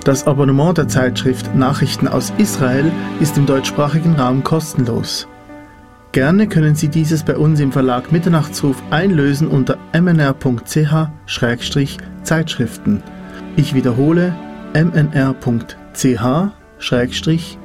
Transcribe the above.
Das Abonnement der Zeitschrift Nachrichten aus Israel ist im deutschsprachigen Raum kostenlos. Gerne können Sie dieses bei uns im Verlag Mitternachtsruf einlösen unter mnr.ch/Zeitschriften. Ich wiederhole mnr.ch/Zeitschriften.